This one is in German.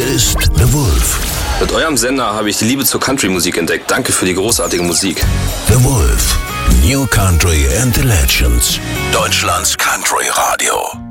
ist The Wolf. Mit eurem Sender habe ich die Liebe zur Country-Musik entdeckt. Danke für die großartige Musik. The Wolf. New Country and the Legends. Deutschlands Country Radio.